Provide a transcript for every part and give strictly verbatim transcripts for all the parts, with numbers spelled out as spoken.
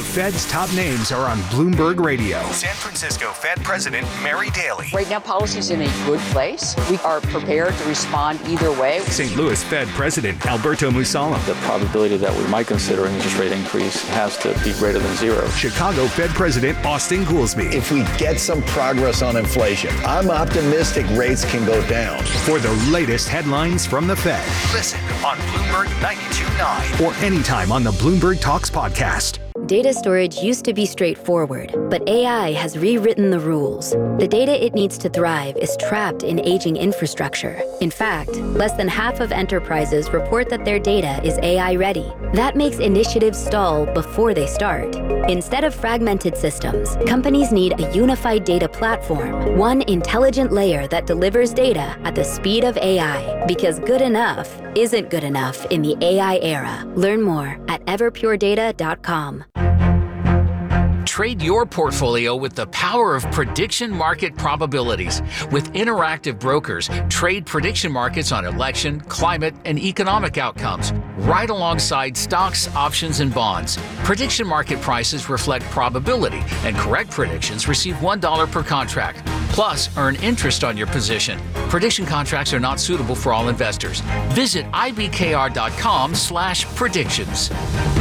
The Fed's top names are on Bloomberg Radio. San Francisco Fed President Mary Daly. Right now, policy's in a good place. We are prepared to respond either way. Saint Louis Fed President Alberto Mussolem. The probability that we might consider an interest rate increase has to be greater than zero. Chicago Fed President Austin Goolsbee. If we get some progress on inflation, I'm optimistic rates can go down. For the latest headlines from the Fed, listen on Bloomberg ninety-two point nine or anytime on the Bloomberg Talks podcast. Data storage used to be straightforward, but A I has rewritten the rules. The data it needs to thrive is trapped in aging infrastructure. In fact, less than half of enterprises report that their data is A I ready. That makes initiatives stall before they start. Instead of fragmented systems, companies need a unified data platform, one intelligent layer that delivers data at the speed of A I, because good enough isn't good enough in the A I era. Learn more at everpure data dot com. Trade your portfolio with the power of prediction market probabilities. With Interactive Brokers, trade prediction markets on election, climate, and economic outcomes, right alongside stocks, options, and bonds. Prediction market prices reflect probability, and correct predictions receive one dollar per contract. Plus, earn interest on your position. Prediction contracts are not suitable for all investors. Visit I B K R dot com slash predictions.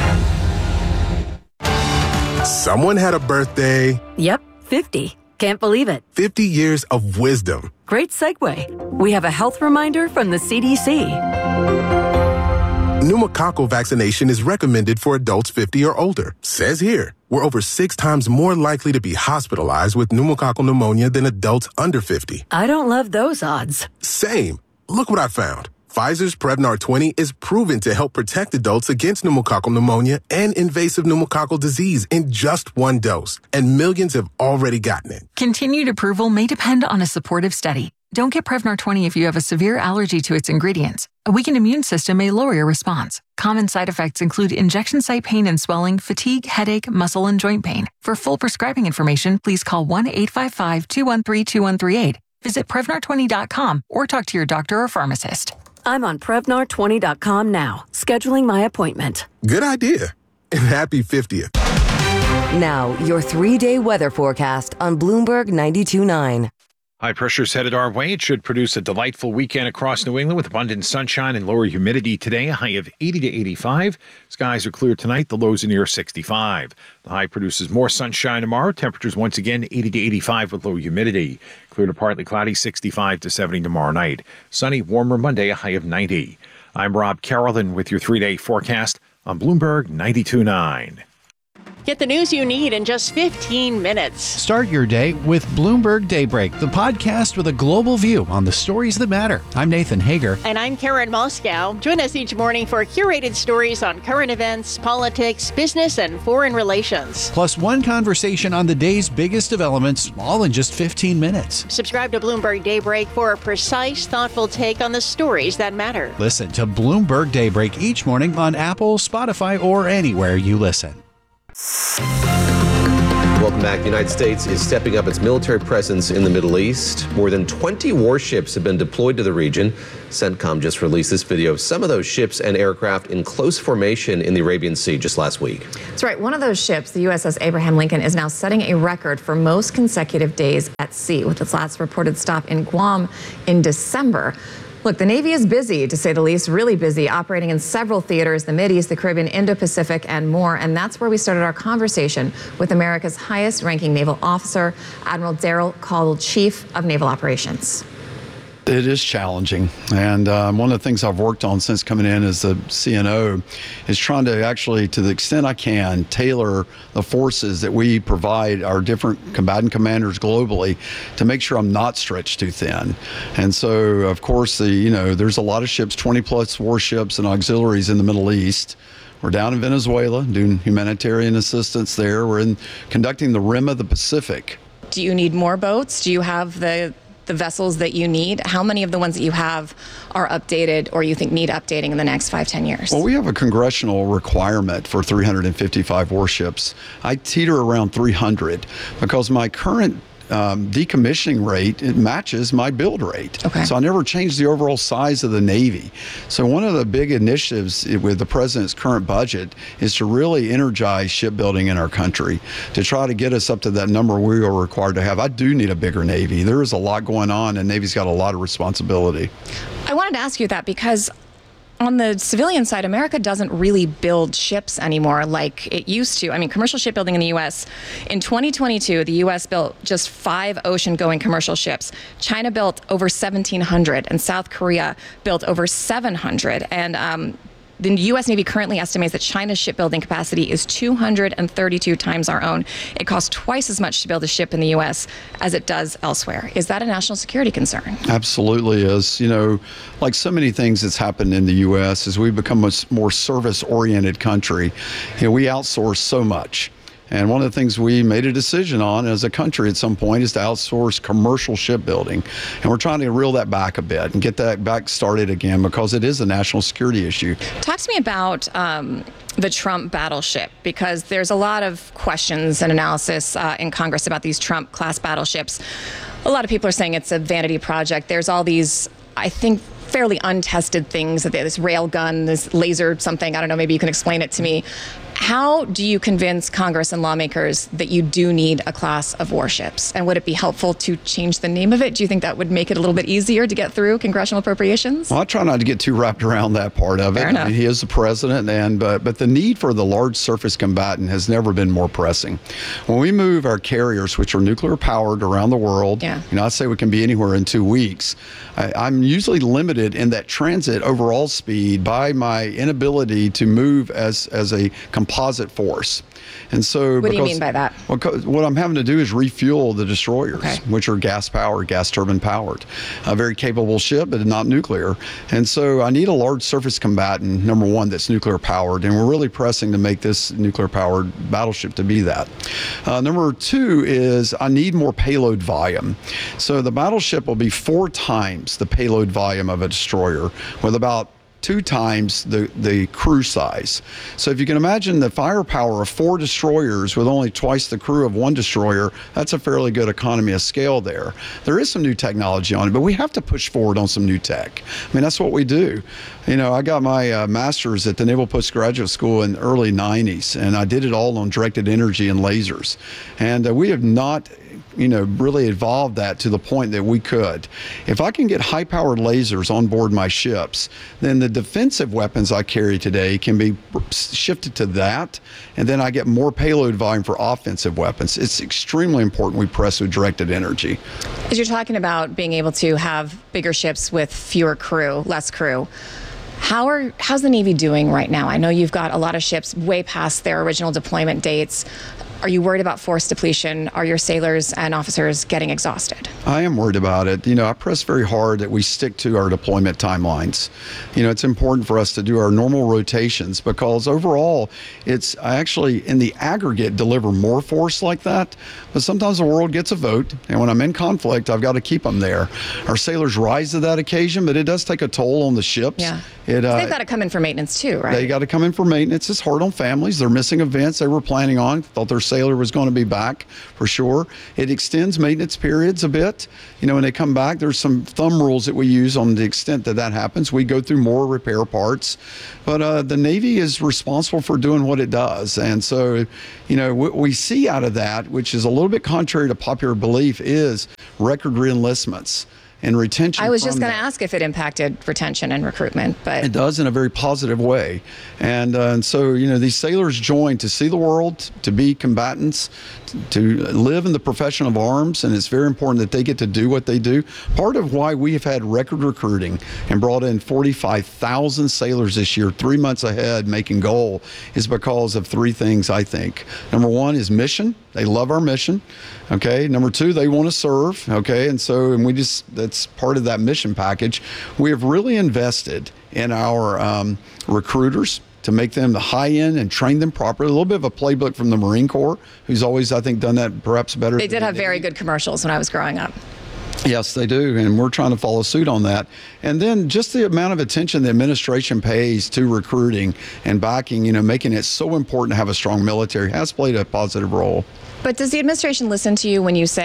Someone had a birthday. Yep, fifty. Can't believe it. fifty years of wisdom. Great segue. We have a health reminder from the C D C. Pneumococcal vaccination is recommended for adults fifty or older. Says here, we're over six times more likely to be hospitalized with pneumococcal pneumonia than adults under fifty. I don't love those odds. Same. Look what I found. Pfizer's Prevnar twenty is proven to help protect adults against pneumococcal pneumonia and invasive pneumococcal disease in just one dose, and millions have already gotten it. Continued approval may depend on a supportive study. Don't get Prevnar twenty if you have a severe allergy to its ingredients. A weakened immune system may lower your response. Common side effects include injection site pain and swelling, fatigue, headache, muscle, and joint pain. For full prescribing information, please call one eight five five, two one three, two one three eight. Visit Prevnar twenty dot com or talk to your doctor or pharmacist. I'm on Prevnar twenty dot com now, scheduling my appointment. Good idea. And happy fiftieth. Now, your three-day weather forecast on Bloomberg ninety-two point nine. High pressure is headed our way. It should produce a delightful weekend across New England with abundant sunshine and lower humidity today, a high of eighty to eighty-five. Skies are clear tonight. The lows are near sixty-five. The high produces more sunshine tomorrow. Temperatures once again eighty to eighty-five with low humidity. Clear to partly cloudy, sixty-five to seventy tomorrow night. Sunny, warmer Monday, a high of ninety. I'm Rob Carrollton with your three-day forecast on Bloomberg ninety-two point nine. Get the news you need in just fifteen minutes. Start your day with Bloomberg Daybreak, the podcast with a global view on the stories that matter. I'm Nathan Hager. And I'm Karen Moscow. Join us each morning for curated stories on current events, politics, business, and foreign relations. Plus one conversation on the day's biggest developments, all in just fifteen minutes. Subscribe to Bloomberg Daybreak for a precise, thoughtful take on the stories that matter. Listen to Bloomberg Daybreak each morning on Apple, Spotify, or anywhere you listen. Welcome back. The United States is stepping up its military presence in the Middle East. More than twenty warships have been deployed to the region. CENTCOM just released this video of some of those ships and aircraft in close formation in the Arabian Sea just last week. That's right. One of those ships, the U S S Abraham Lincoln, is now setting a record for most consecutive days at sea, with its last reported stop in Guam in December. Look, the Navy is busy, to say the least, really busy, operating in several theaters, the Mideast, the Caribbean, Indo-Pacific, and more. And that's where we started our conversation with America's highest-ranking naval officer, Admiral Daryl Caldwell, Chief of Naval Operations. It is challenging, and um, one of the things I've worked on since coming in as the C N O is trying to actually, to the extent I can, tailor the forces that we provide our different combatant commanders globally to make sure I'm not stretched too thin. And so, of course, the you know there's a lot of ships, twenty plus warships and auxiliaries in the Middle East. We're down in Venezuela doing humanitarian assistance there. We're in conducting the Rim of the Pacific. Do you need more boats? Do you have the the vessels that you need? How many of the ones that you have are updated or you think need updating in the next five, ten years? Well, we have a congressional requirement for three hundred fifty-five warships. I teeter around three hundred because my current um, decommissioning rate, it matches my build rate. Okay. So I never changed the overall size of the Navy. So one of the big initiatives with the president's current budget is to really energize shipbuilding in our country, to try to get us up to that number we are required to have. I do need a bigger Navy. There is a lot going on, and Navy's got a lot of responsibility. I wanted to ask you that because on the civilian side, America doesn't really build ships anymore like it used to. I mean, commercial shipbuilding in the U S in twenty twenty-two, the U S built just five ocean-going commercial ships. China built over seventeen hundred, and South Korea built over seven hundred. And um, the U S Navy currently estimates that China's shipbuilding capacity is two hundred thirty-two times our own. It costs twice as much to build a ship in the U S as it does elsewhere. Is that a national security concern? Absolutely is. You know, like so many things that's happened in the U S as we become a more service-oriented country, you know, we outsource so much. And one of the things we made a decision on as a country at some point is to outsource commercial shipbuilding. And we're trying to reel that back a bit and get that back started again because it is a national security issue. Talk to me about um, the Trump battleship, because there's a lot of questions and analysis uh, in Congress about these Trump-class battleships. A lot of people are saying it's a vanity project. There's all these, I think, fairly untested things, this rail gun, this laser something, I don't know, maybe you can explain it to me. How do you convince Congress and lawmakers that you do need a class of warships? And would it be helpful to change the name of it? Do you think that would make it a little bit easier to get through congressional appropriations? Well, I try not to get too wrapped around that part of it. Fair enough. I mean, he is the president, and but, but the need for the large surface combatant has never been more pressing. When we move our carriers, which are nuclear powered around the world, yeah. you know, I say we can be anywhere in two weeks. I, I'm usually limited in that transit overall speed by my inability to move as, as a composite force. And so, what because, do you mean by that? Well, what I'm having to do is refuel the destroyers, okay. which are gas powered, gas turbine powered. A very capable ship, but not nuclear. And so I need a large surface combatant, number one, that's nuclear powered. And we're really pressing to make this nuclear powered battleship to be that. Uh, number two is I need more payload volume. So the battleship will be four times the payload volume of a destroyer with about two times the, the crew size. So if you can imagine the firepower of four destroyers with only twice the crew of one destroyer, that's a fairly good economy of scale there. There is some new technology on it, but we have to push forward on some new tech. I mean, that's what we do. You know, I got my uh, master's at the Naval Postgraduate School in the early nineties, and I did it all on directed energy and lasers. And uh, we have not you know, really evolved that to the point that we could. If I can get high-powered lasers on board my ships, then the defensive weapons I carry today can be shifted to that, and then I get more payload volume for offensive weapons. It's extremely important we press with directed energy. As you're talking about being able to have bigger ships with fewer crew, less crew, How are how's the Navy doing right now? I know you've got a lot of ships way past their original deployment dates. Are you worried about force depletion? Are your sailors and officers getting exhausted? I am worried about it. You know, I press very hard that we stick to our deployment timelines. You know, it's important for us to do our normal rotations because overall, it's I actually, in the aggregate, deliver more force like that. But sometimes the world gets a vote, and when I'm in conflict, I've got to keep them there. Our sailors rise to that occasion, but it does take a toll on the ships. Yeah. It, uh, they've got to come in for maintenance too, right? They got to come in for maintenance. It's hard on families. They're missing events they were planning on. Thought their sailor was going to be back for sure. It extends maintenance periods a bit. You know, when they come back, there's some thumb rules that we use on the extent that that happens. We go through more repair parts, but uh, the Navy is responsible for doing what it does. And so, you know, what we see out of that, which is a little bit contrary to popular belief, is record reenlistments and retention. I was just going to ask if it impacted retention and recruitment, but it does in a very positive way. And uh, and so, you know, these sailors join to see the world, to be combatants, to live in the profession of arms, and it's very important that they get to do what they do. Part of why we have had record recruiting and brought in forty-five thousand sailors this year, three months ahead, making goal, is because of three things, I think. Number one is mission. They love our mission. Okay. Number two, they want to serve. Okay. And so, and we just, that's part of that mission package. We have really invested in our um, recruiters to make them the high end and train them properly. A little bit of a playbook from the Marine Corps, who's always, I think, done that perhaps better. They did have very good commercials when I was growing up. Yes, they do, and we're trying to follow suit on that. And then just the amount of attention the administration pays to recruiting and backing, you know, making it so important to have a strong military has played a positive role. But does the administration listen to you when you say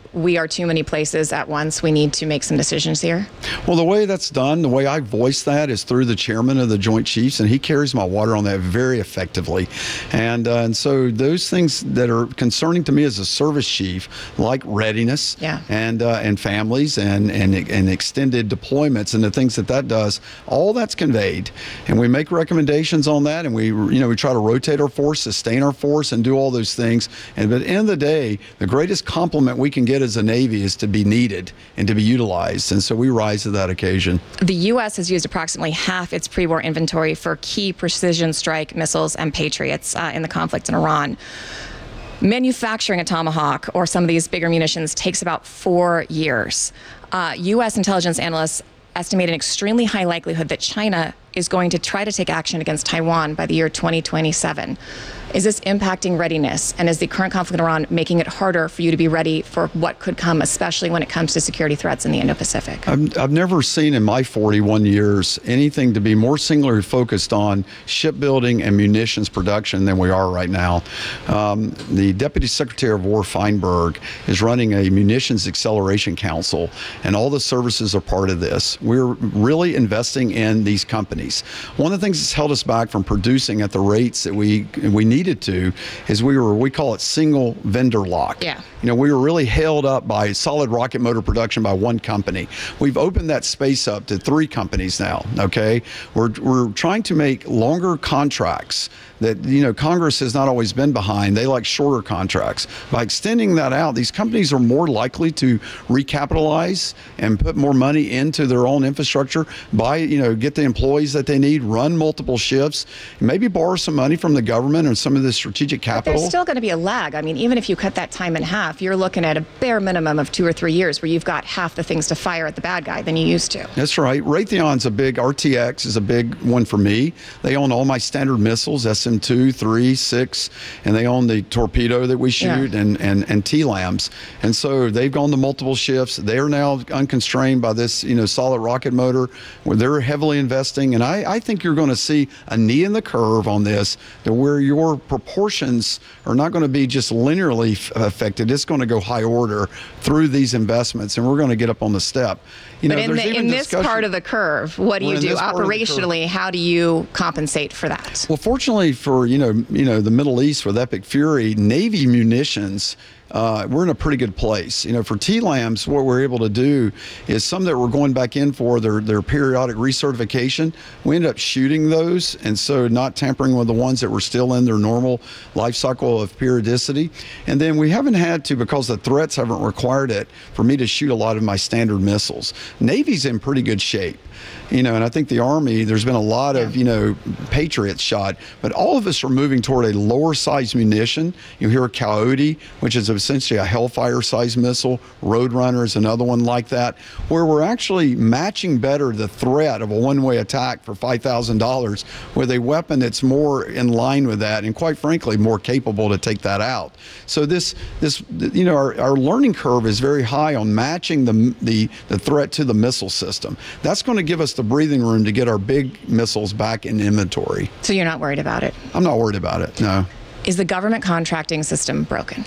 we are too many places at once? We need to make some decisions here? Well, the way that's done, the way I voice that is through the chairman of the Joint Chiefs, and he carries my water on that very effectively. And uh, and so those things that are concerning to me as a service chief, like readiness yeah. and uh, and families and, and and extended deployments and the things that that does, all that's conveyed. And we make recommendations on that, and we you know we try to rotate our force, sustain our force, and do all those things. And but at the end of the day, the greatest compliment we can get as a Navy is to be needed and to be utilized. And so we rise to that occasion. The U S has used approximately half its pre-war inventory for key precision strike missiles and Patriots uh, in the conflict in Iran. Manufacturing a Tomahawk or some of these bigger munitions takes about four years. Uh, U S intelligence analysts estimate an extremely high likelihood that China is going to try to take action against Taiwan by the year twenty twenty-seven. Is this impacting readiness? And is the current conflict in Iran making it harder for you to be ready for what could come, especially when it comes to security threats in the Indo-Pacific? I've, I've never seen in my forty-one years anything to be more singularly focused on shipbuilding and munitions production than we are right now. Um, the Deputy Secretary of War Feinberg is running a Munitions Acceleration Council, and all the services are part of this. We're really investing in these companies. One of the things that's held us back from producing at the rates that we we need needed to is we were, we call it single vendor lock. Yeah. You know, we were really held up by solid rocket motor production by one company. We've opened that space up to three companies now, okay? We're, we're trying to make longer contracts that, you know, Congress has not always been behind. They like shorter contracts. By extending that out, these companies are more likely to recapitalize and put more money into their own infrastructure, buy, you know, get the employees that they need, run multiple shifts, maybe borrow some money from the government or some of the strategic capital. But there's still going to be a lag. I mean, even if you cut that time in half, you're looking at a bare minimum of two or three years where you've got half the things to fire at the bad guy than you used to. That's right. Raytheon's a big, R T X is a big one for me. They own all my standard missiles, S M two, three, six, and they own the torpedo that we shoot yeah. and, and, and T LAMs. And so they've gone to multiple shifts. They are now unconstrained by this, you know, solid rocket motor where they're heavily investing. And I, I think you're going to see a knee in the curve on this, to where your proportions are not going to be just linearly f- affected. It's going to go high order through these investments, and we're going to get up on the step. You but know, in, the, in this part of the curve, what do you do operationally? How do you compensate for that? Well, fortunately for, you know, you know, the Middle East with Epic Fury, Navy munitions, Uh, we're in a pretty good place. You know, for T LAMs, what we're able to do is some that we're going back in for their, their periodic recertification. We end up shooting those, and so not tampering with the ones that were still in their normal life cycle of periodicity. And then we haven't had to, because the threats haven't required it, for me to shoot a lot of my standard missiles. Navy's in pretty good shape. You know, and I think the Army, there's been a lot of, you know, Patriots shot, but all of us are moving toward a lower size munition. You hear Coyote, which is essentially a Hellfire size missile. Roadrunner is another one like that, where we're actually matching better the threat of a one-way attack for five thousand dollars with a weapon that's more in line with that and, quite frankly, more capable to take that out. So this, this you know, our, our learning curve is very high on matching the, the, the threat to the missile system. That's going to give us the breathing room to get our big missiles back in inventory. So you're not worried about it? I'm not worried about it, no. Is the government contracting system broken?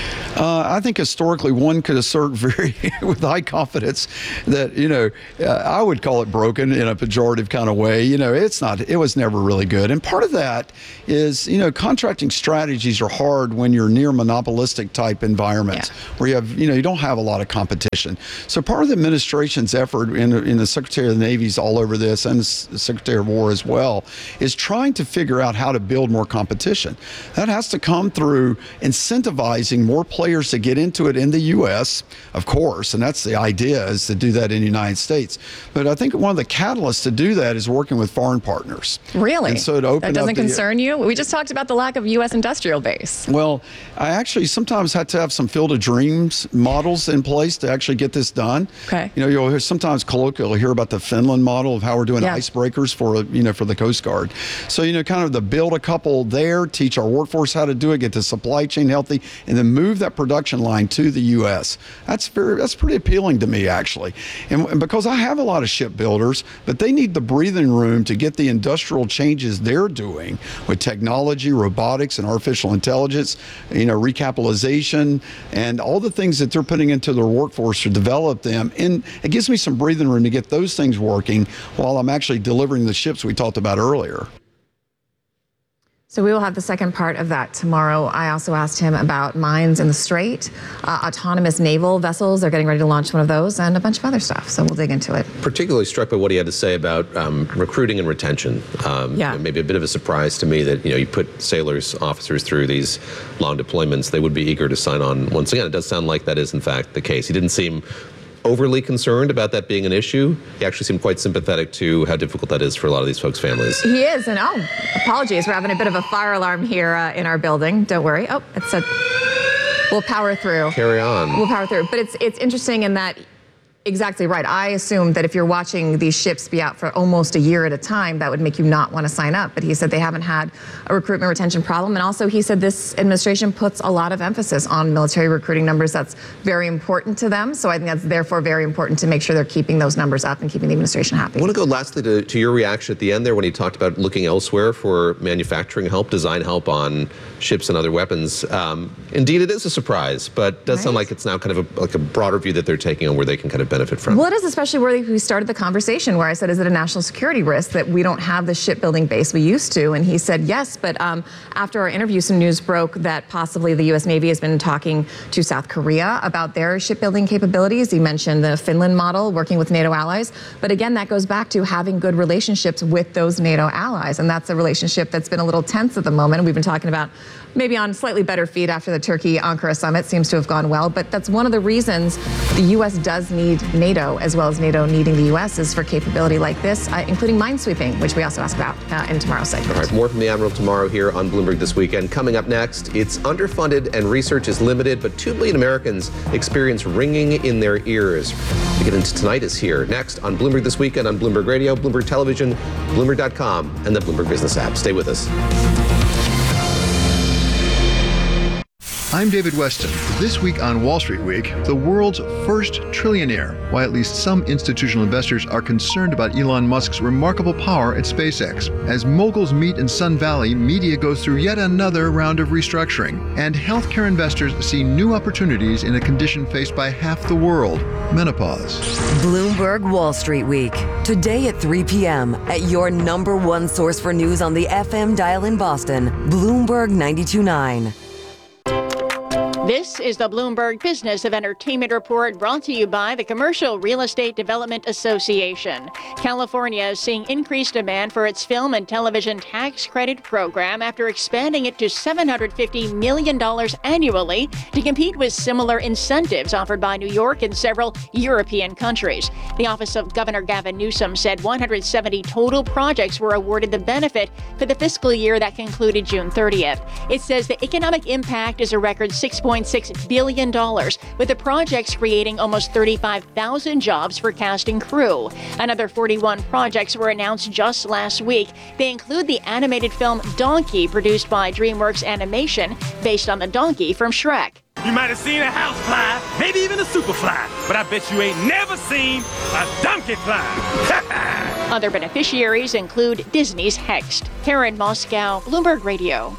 Uh, I think historically one could assert very with high confidence that, you know, uh, I would call it broken in a pejorative kind of way. You know, it's not, it was never really good. And part of that is, you know, contracting strategies are hard when you're near monopolistic type environments yeah. where you have, you know, you don't have a lot of competition. So part of the administration's effort, in, in the Secretary of the Navy's all over this, and the Secretary of War as well, is trying to figure out how to build more competition. That has to come through incentivizing more players players to get into it in the U S, of course, and that's the idea, is to do that in the United States. But I think one of the catalysts to do that is working with foreign partners. Really? And so to open that doesn't up the, concern you? We just talked about the lack of U S industrial base. Well, I actually sometimes had to have some Field of Dreams models in place to actually get this done. Okay. You know, you'll hear, sometimes colloquially hear about the Finland model of how we're doing yeah. icebreakers for, you know, for the Coast Guard. So, you know, kind of the build a couple there, teach our workforce how to do it, get the supply chain healthy, and then move move that production line to the U S. That's very, that's pretty appealing to me, actually. And, and because I have a lot of shipbuilders, but they need the breathing room to get the industrial changes they're doing with technology, robotics, and artificial intelligence, you know, recapitalization, and all the things that they're putting into their workforce to develop them. And it gives me some breathing room to get those things working while I'm actually delivering the ships we talked about earlier. So we will have the second part of that tomorrow. I also asked him about mines in the Strait, uh, autonomous naval vessels. They're getting ready to launch one of those, and a bunch of other stuff. So we'll dig into it. Particularly struck by what he had to say about um, recruiting and retention. Um, yeah. you know, maybe a bit of a surprise to me that, you know, you put sailors, officers through these long deployments, they would be eager to sign on. Once again, it does sound like that is in fact the case. He didn't seem overly concerned about that being an issue. He actually seemed quite sympathetic to how difficult that is for a lot of these folks' families. He is, and oh, apologies, we're having a bit of a fire alarm here uh, in our building. Don't worry. Oh, it's a. We'll power through. Carry on. We'll power through. But it's it's interesting in that. Exactly right. I assume that if you're watching these ships be out for almost a year at a time, that would make you not want to sign up. But he said they haven't had a recruitment retention problem. And also he said this administration puts a lot of emphasis on military recruiting numbers. That's very important to them. So I think that's therefore very important to make sure they're keeping those numbers up and keeping the administration happy. I want to go lastly to, to your reaction at the end there when he talked about looking elsewhere for manufacturing help, design help on ships and other weapons. Um, indeed, it is a surprise, but it does Right. sound like it's now kind of a, like a broader view that they're taking on where they can kind of benefit from. Well, it is especially where we started the conversation where I said, is it a national security risk that we don't have the shipbuilding base we used to? And he said, yes. But um, after our interview, some news broke that possibly the U S Navy has been talking to South Korea about their shipbuilding capabilities. He mentioned the Finland model, working with NATO allies. But again, that goes back to having good relationships with those NATO allies. And that's a relationship that's been a little tense at the moment. We've been talking about maybe on slightly better feet after the Turkey-Ankara summit. Seems to have gone well. But that's one of the reasons the U S does need NATO, as well as NATO needing the U S, is for capability like this, uh, including minesweeping, which we also ask about uh, in tomorrow's segment. All right, more from the Admiral tomorrow here on Bloomberg This Weekend. Coming up next, it's underfunded and research is limited, but two million Americans experience ringing in their ears. To get into tinnitus here. Next on Bloomberg This Weekend on Bloomberg Radio, Bloomberg Television, Bloomberg dot com, and the Bloomberg Business app. Stay with us. I'm David Weston. This week on Wall Street Week, the world's first trillionaire, why at least some institutional investors are concerned about Elon Musk's remarkable power at SpaceX. As moguls meet in Sun Valley, media goes through yet another round of restructuring, and healthcare investors see new opportunities in a condition faced by half the world, menopause. Bloomberg Wall Street Week, today at three p.m. at your number one source for news on the F M dial in Boston, Bloomberg ninety-two point nine. This is the Bloomberg Business of Entertainment Report, brought to you by the Commercial Real Estate Development Association. California is seeing increased demand for its film and television tax credit program after expanding it to seven hundred fifty million dollars annually to compete with similar incentives offered by New York and several European countries. The office of Governor Gavin Newsom said one hundred seventy total projects were awarded the benefit for the fiscal year that concluded June thirtieth. It says the economic impact is a record six point six billion dollars, with the projects creating almost thirty-five thousand jobs for cast and crew. Another forty-one projects were announced just last week. They include the animated film Donkey, produced by DreamWorks Animation, based on the donkey from Shrek. You might have seen a house fly, maybe even a super fly, but I bet you ain't never seen a donkey fly. Other beneficiaries include Disney's Hext. Karen Moscow, Bloomberg Radio.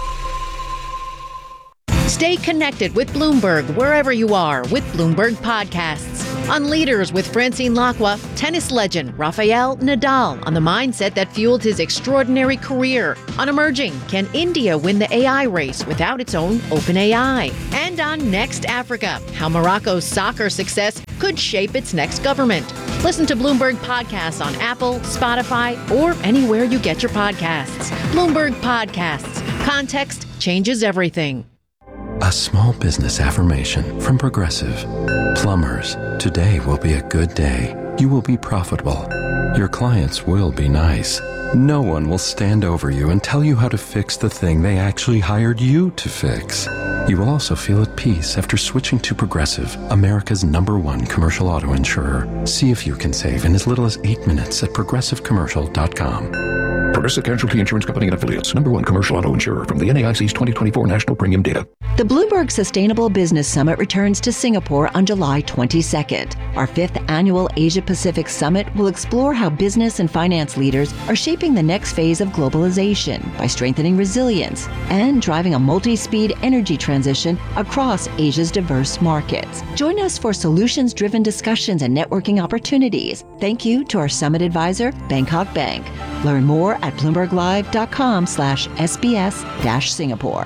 Stay connected with Bloomberg wherever you are with Bloomberg Podcasts. On Leaders with Francine Lacqua, tennis legend Rafael Nadal on the mindset that fueled his extraordinary career. On Emerging, can India win the A I race without its own open A I? And on Next Africa, how Morocco's soccer success could shape its next government. Listen to Bloomberg Podcasts on Apple, Spotify, or anywhere you get your podcasts. Bloomberg Podcasts. Context changes everything. A small business affirmation from Progressive. Plumbers, today will be a good day. You will be profitable. Your clients will be nice. No one will stand over you and tell you how to fix the thing they actually hired you to fix. You will also feel at peace after switching to Progressive, America's number one commercial auto insurer. See if you can save in as little as eight minutes at progressive commercial dot com. Progressive Casualty Insurance Company and Affiliates. Number one commercial auto insurer from the N A I C's twenty twenty-four national premium data. The Bloomberg Sustainable Business Summit returns to Singapore on July twenty-second. Our fifth annual Asia-Pacific Summit will explore how business and finance leaders are shaping the next phase of globalization by strengthening resilience and driving a multi-speed energy transition across Asia's diverse markets. Join us for solutions-driven discussions and networking opportunities. Thank you to our summit advisor, Bangkok Bank. Learn more at bloomberglive.com slash SBS dash Singapore.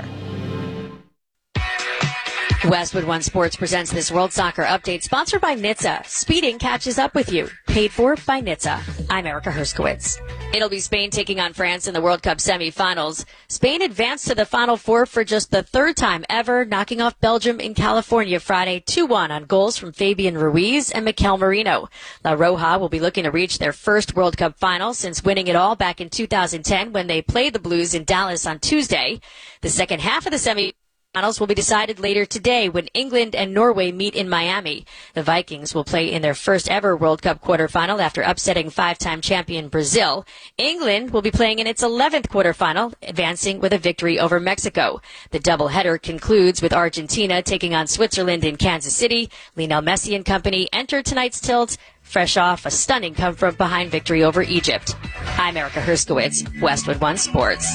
Westwood One Sports presents this World Soccer Update, sponsored by N H T S A. Speeding catches up with you. Paid for by N H T S A. I'm Erica Herskowitz. It'll be Spain taking on France in the World Cup semifinals. Spain advanced to the Final Four for just the third time ever, knocking off Belgium in California Friday two one on goals from Fabian Ruiz and Mikel Merino. La Roja will be looking to reach their first World Cup final since winning it all back in two thousand ten when they played the Blues in Dallas on Tuesday. The second half of the semi Finals will be decided later today when England and Norway meet in Miami. The Vikings will play in their first ever World Cup quarterfinal after upsetting five-time champion Brazil. England will be playing in its eleventh quarterfinal, advancing with a victory over Mexico. The doubleheader concludes with Argentina taking on Switzerland in Kansas City. Lionel Messi and company enter tonight's tilt, fresh off a stunning come-from-behind victory over Egypt. I'm Erica Herskowitz, Westwood One Sports.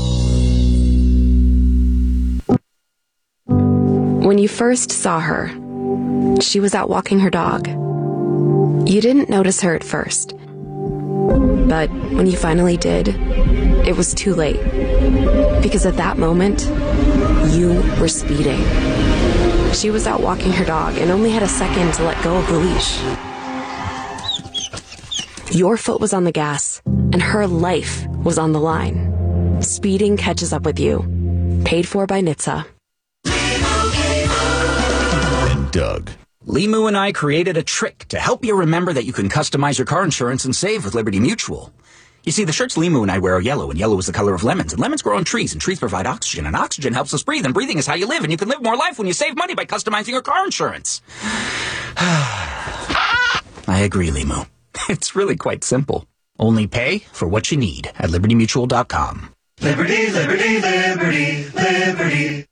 When you first saw her, she was out walking her dog. You didn't notice her at first. But when you finally did, it was too late. Because at that moment, you were speeding. She was out walking her dog and only had a second to let go of the leash. Your foot was on the gas, and her life was on the line. Speeding catches up with you. Paid for by N H T S A. Doug. Limu and I created a trick to help you remember that you can customize your car insurance and save with Liberty Mutual. You see, the shirts Limu and I wear are yellow, and yellow is the color of lemons, and lemons grow on trees, and trees provide oxygen, and oxygen helps us breathe, and breathing is how you live, and you can live more life when you save money by customizing your car insurance. I agree, Limu. It's really quite simple. Only pay for what you need at liberty mutual dot com. Liberty, liberty, liberty, liberty.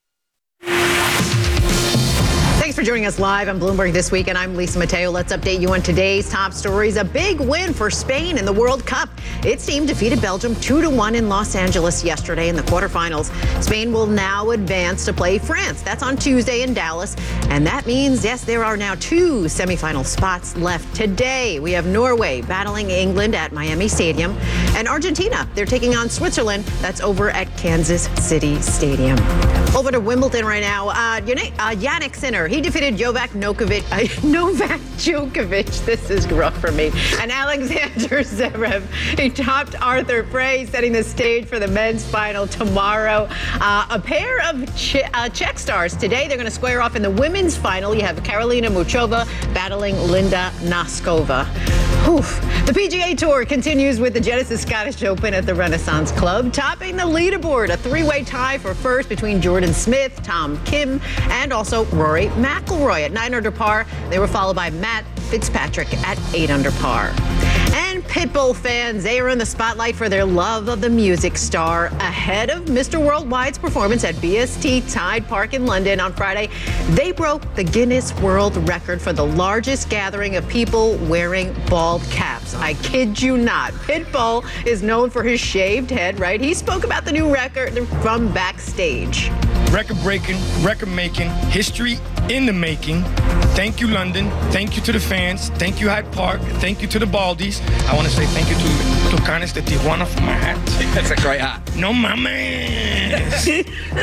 Thanks for joining us live on Bloomberg This Week, and I'm Lisa Mateo. Let's update you on today's top stories. A big win for Spain in the World Cup. Its team defeated Belgium two to one in Los Angeles yesterday in the quarterfinals. Spain will now advance to play France. That's on Tuesday in Dallas. And that means, yes, there are now two semifinal spots left today. We have Norway battling England at Miami Stadium, and Argentina, they're taking on Switzerland. That's over at Kansas City Stadium. Over to Wimbledon right now. Uh, Jannik Sinner, he defeated Novak Djokovic. Uh, Novak Djokovic. This is rough for me. And Alexander Zverev. He topped Arthur Frey, setting the stage for the men's final tomorrow. Uh, a pair of che- uh, Czech stars today. They're going to square off in the women's final. You have Karolina Muchova battling Linda Noskova. Oof. The P G A Tour continues with the Genesis Scottish Open at the Renaissance Club, topping the leaderboard. A three-way tie for first between Jordan Smith, Tom Kim, and also Rory McIlroy at nine under par. They were followed by Matt Fitzpatrick at eight under par. And Pitbull fans, they are in the spotlight for their love of the music star ahead of Mister Worldwide's performance at B S T Tide Park in London on Friday. They broke the Guinness World Record for the largest gathering of people wearing bald caps. I kid you not. Pitbull is known for his shaved head, right? He spoke about the new record from backstage. Record breaking, record making, history in the making. Thank you, London. Thank you to the fans. Thank you, Hyde Park. Thank you to the Baldies. I want to say thank you to Tucanes de Tijuana for my hat. That's a great hat. No mames.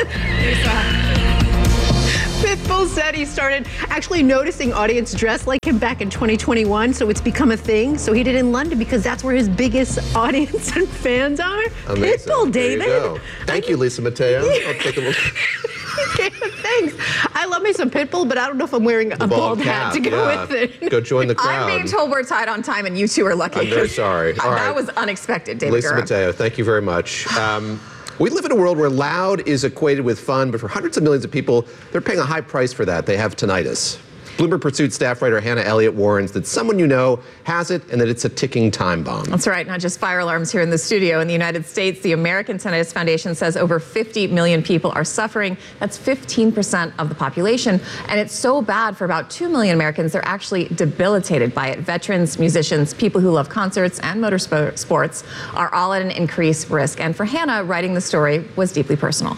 Pitbull said he started actually noticing audience dressed like him back in twenty twenty-one, so it's become a thing. So he did in London because that's where his biggest audience and fans are. Amazing. Pitbull, David. There you go. Thank you, Lisa Mateo. I'll take a look. Okay, thanks. I love me some Pitbull, but I don't know if I'm wearing a The bald, bald hat cap, to go yeah. with it. Go join the crowd. I'm being told we're tied on time, and you two are lucky. I'm very sorry. All That right. was unexpected, David Lisa Guerra. Mateo, thank you very much. Um, we live in a world where loud is equated with fun, but for hundreds of millions of people, they're paying a high price for that. They have tinnitus. Bloomberg Pursuit staff writer Hannah Elliott warns that someone you know has it and that it's a ticking time bomb. That's right. Not just fire alarms here in the studio. In the United States, the American Tinnitus Foundation says over fifty million people are suffering. That's fifteen percent of the population. And it's so bad for about two million Americans, they're actually debilitated by it. Veterans, musicians, people who love concerts and motorsports are all at an increased risk. And for Hannah, writing the story was deeply personal.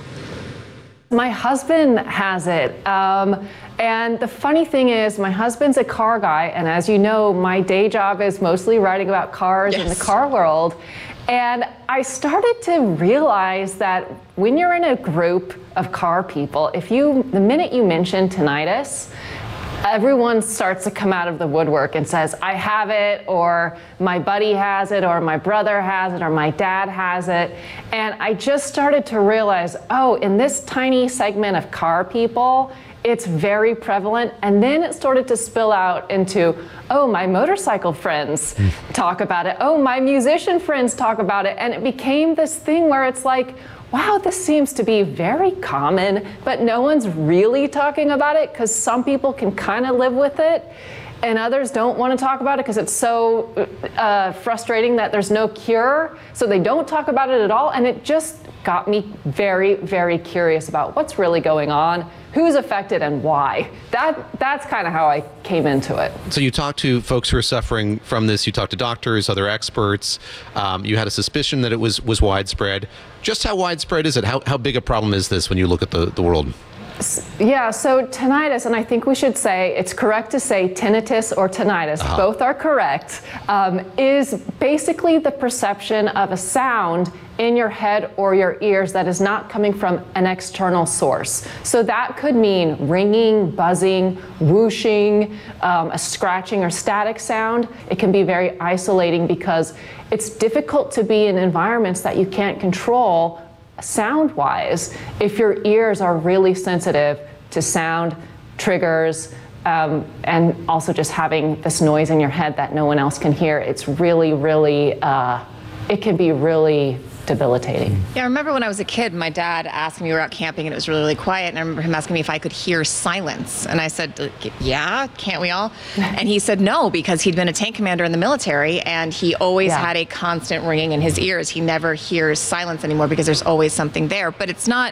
My husband has it. Um, and the funny thing is, my husband's a car guy. And as you know, my day job is mostly writing about cars yes. in the car world. And I started to realize that when you're in a group of car people, if you, the minute you mention tinnitus, everyone starts to come out of the woodwork and says, I have it, or my buddy has it, or my brother has it, or my dad has it. And I just started to realize, oh, in this tiny segment of car people, it's very prevalent. And then it started to spill out into, oh, my motorcycle friends talk about it. Oh, my musician friends talk about it. And it became this thing where it's like, wow, this seems to be very common, but no one's really talking about it because some people can kind of live with it and others don't want to talk about it because it's so uh, frustrating that there's no cure. So they don't talk about it at all. And it just got me very, very curious about what's really going on, who's affected and why. That that's kind of how I came into it. So you talked to folks who are suffering from this. You talked to doctors, other experts. Um, you had a suspicion that it was was widespread. Just how widespread is it? How how big a problem is this when you look at the, the world? Yeah, so tinnitus, and I think we should say, it's correct to say tinnitus or tinnitus, uh-huh. both are correct, um, is basically the perception of a sound in your head or your ears that is not coming from an external source. So that could mean ringing, buzzing, whooshing, um, a scratching or static sound. It can be very isolating because it's difficult to be in environments that you can't control sound-wise if your ears are really sensitive to sound, triggers, um, and also just having this noise in your head that no one else can hear. It's really, really, uh, it can be really debilitating. Yeah, I remember when I was a kid, my dad asked me, we were out camping and it was really, really quiet, and I remember him asking me if I could hear silence. And I said, yeah, can't we all? And he said no, because he'd been a tank commander in the military and he always yeah. had a constant ringing in his ears. He never hears silence anymore because there's always something there. But it's not,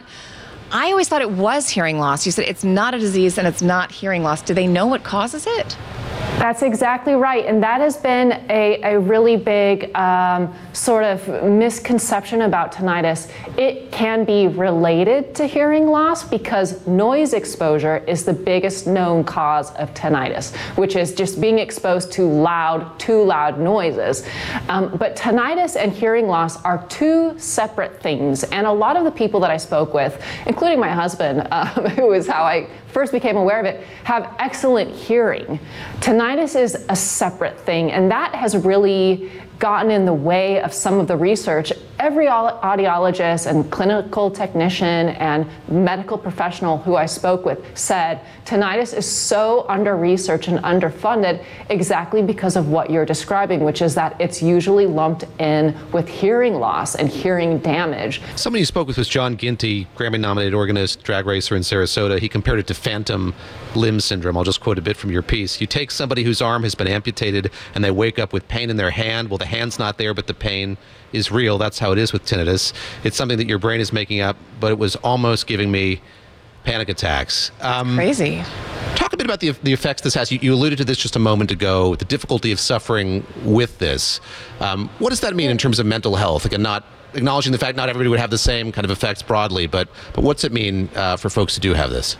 I always thought it was hearing loss. You said it's not a disease and it's not hearing loss. Do they know what causes it? That's exactly right. And that has been a, a really big um, sort of misconception about tinnitus. It can be related to hearing loss because noise exposure is the biggest known cause of tinnitus, which is just being exposed to loud, too loud noises. Um, but tinnitus and hearing loss are two separate things. And a lot of the people that I spoke with, including my husband, uh, who is how I first became aware of it, have excellent hearing. Tinnitus is a separate thing, and that has really gotten in the way of some of the research. Every audiologist and clinical technician and medical professional who I spoke with said tinnitus is so under-researched and underfunded exactly because of what you're describing, which is that it's usually lumped in with hearing loss and hearing damage. Somebody you spoke with was John Ginty, Grammy-nominated organist, drag racer in Sarasota. He compared it to phantom limb syndrome. I'll just quote a bit from your piece. You take somebody whose arm has been amputated and they wake up with pain in their hand. Well, the hand's not there, but the pain is real. That's how it is with tinnitus. It's something that your brain is making up, but it was almost giving me panic attacks. Um, crazy. Talk a bit about the, the effects this has. You, you alluded to this just a moment ago, the difficulty of suffering with this. Um, what does that mean in terms of mental health? Again, not acknowledging the fact not everybody would have the same kind of effects broadly, but, but what's it mean uh, for folks who do have this?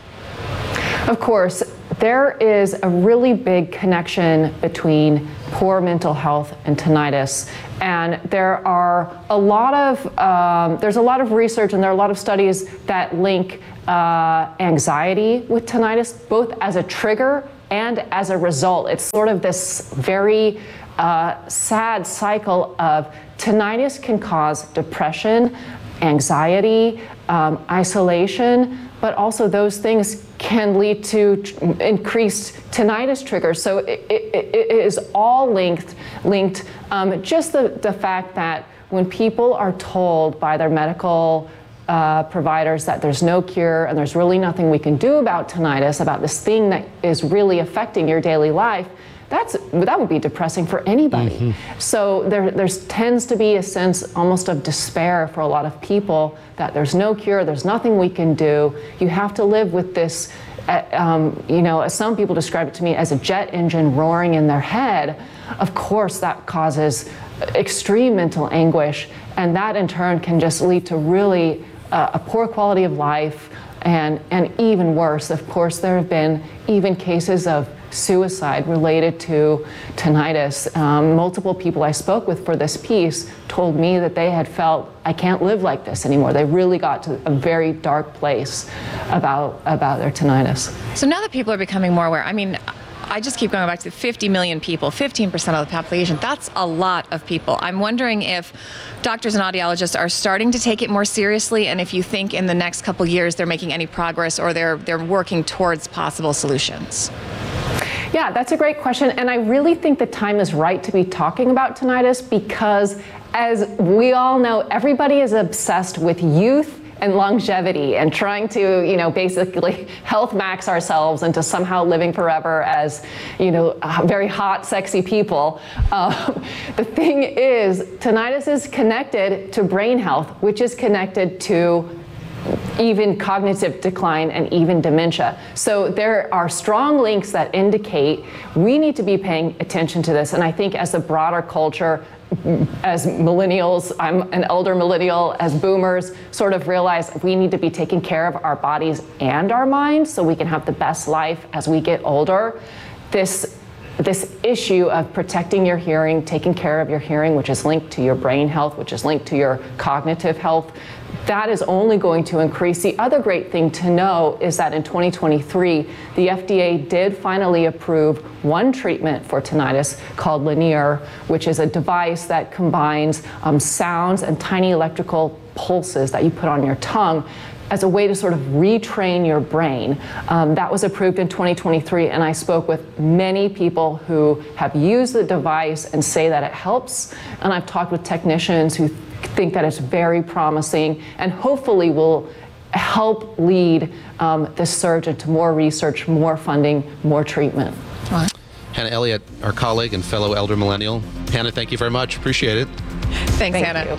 Of course, there is a really big connection between poor mental health and tinnitus. And there are a lot of, um, there's a lot of research and there are a lot of studies that link uh, anxiety with tinnitus, both as a trigger and as a result. It's sort of this very uh, sad cycle of tinnitus can cause depression, anxiety, um, isolation, but also those things can lead to tr- increased tinnitus triggers. So it, it, it is all linked. linked. Um, just the, the fact that when people are told by their medical uh, providers that there's no cure and there's really nothing we can do about tinnitus, about this thing that is really affecting your daily life, that's that would be depressing for anybody. Mm-hmm. So there there's tends to be a sense almost of despair for a lot of people that there's no cure, there's nothing we can do. You have to live with this, uh, um, you know, as some people describe it to me as a jet engine roaring in their head. Of course, that causes extreme mental anguish, and that in turn can just lead to really uh, a poor quality of life. And, and even worse, of course, there have been even cases of suicide related to tinnitus. Um, multiple people I spoke with for this piece told me that they had felt, I can't live like this anymore. They really got to a very dark place about, about their tinnitus. So now that people are becoming more aware, I mean, I just keep going back to fifty million people, fifteen percent of the population. That's a lot of people. I'm wondering if doctors and audiologists are starting to take it more seriously, and if you think in the next couple years they're making any progress or they're they're working towards possible solutions. Yeah, that's a great question, and I really think the time is right to be talking about tinnitus because, as we all know, everybody is obsessed with youth and longevity and trying to, you know, basically health max ourselves into somehow living forever as, you know, very hot, sexy people. Um, the thing is, tinnitus is connected to brain health, which is connected to even cognitive decline and even dementia. So there are strong links that indicate we need to be paying attention to this. And I think as a broader culture, as millennials, I'm an elder millennial, as boomers, sort of realize we need to be taking care of our bodies and our minds so we can have the best life as we get older. This This issue of protecting your hearing, taking care of your hearing, which is linked to your brain health, which is linked to your cognitive health, that is only going to increase. The other great thing to know is that in twenty twenty-three, the F D A did finally approve one treatment for tinnitus called Linear, which is a device that combines um, sounds and tiny electrical pulses that you put on your tongue as a way to sort of retrain your brain. Um, that was approved in twenty twenty-three, and I spoke with many people who have used the device and say that it helps, and I've talked with technicians who think that it's very promising and hopefully will help lead um, this surge into more research, more funding, more treatment. Hannah Elliott, our colleague and fellow elder millennial. Hannah, thank you very much. Appreciate it. Thanks, Thank Hannah.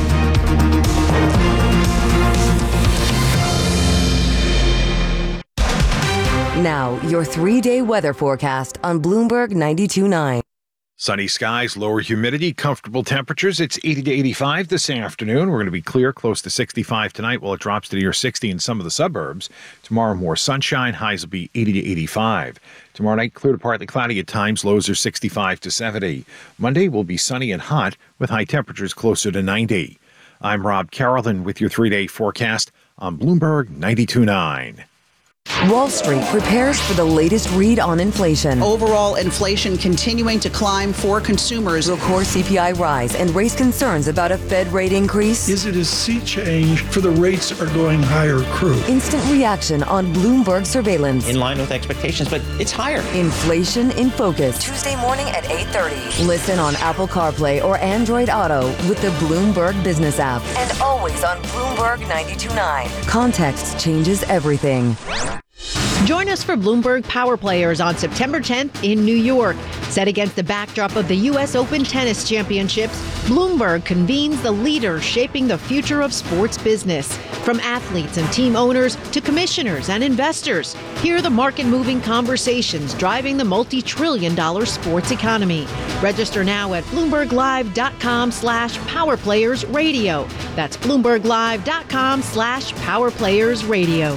You. Now, your three-day weather forecast on Bloomberg ninety-two point nine. Sunny skies, lower humidity, comfortable temperatures. It's eighty to eighty-five this afternoon. We're going to be clear, close to sixty-five tonight, while it drops to near sixty in some of the suburbs. Tomorrow, more sunshine. Highs will be eighty to eighty-five. Tomorrow night, clear to partly cloudy at times. Lows are sixty-five to seventy. Monday will be sunny and hot with high temperatures closer to ninety. I'm Rob Carolyn with your three-day forecast on Bloomberg ninety-two point nine. Wall Street prepares for the latest read on inflation. Overall inflation continuing to climb for consumers. Will core C P I rise and raise concerns about a Fed rate increase? Is it a sea change for the rates are going higher crew? Instant reaction on Bloomberg surveillance. In line with expectations, but it's higher. Inflation in focus. Tuesday morning at eight thirty. Listen on Apple CarPlay or Android Auto with the Bloomberg Business app. And always on Bloomberg ninety-two point nine. Context changes everything. Join us for Bloomberg Power Players on September tenth in New York. Set against the backdrop of the U S Open Tennis Championships, Bloomberg convenes the leaders shaping the future of sports business. From athletes and team owners to commissioners and investors, hear the market-moving conversations driving the multi-trillion dollar sports economy. Register now at bloomberglive.com slash powerplayersradio. That's bloomberglive.com slash powerplayersradio.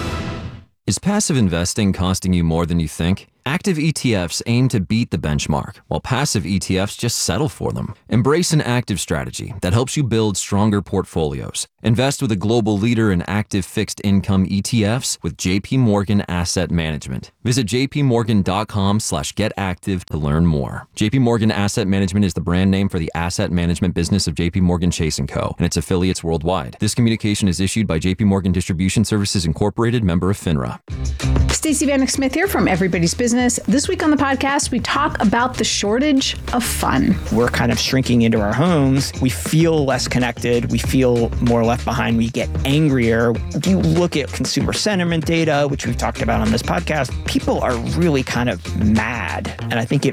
Is passive investing costing you more than you think? Active E T Fs aim to beat the benchmark, while passive E T Fs just settle for them. Embrace an active strategy that helps you build stronger portfolios. Invest with a global leader in active fixed income E T Fs with J P Morgan Asset Management. Visit jpmorgan.com slash get active to learn more. J P Morgan Asset Management is the brand name for the asset management business of J P Morgan Chase and Co. and its affiliates worldwide. This communication is issued by J P Morgan Distribution Services Incorporated, member of FINRA. Stacey Vanek Smith here from Everybody's Business. This week on the podcast, we talk about the shortage of fun. We're kind of shrinking into our homes. We feel less connected. We feel more left behind. We get angrier. You look at consumer sentiment data, which we've talked about on this podcast. People are really kind of mad. And I think it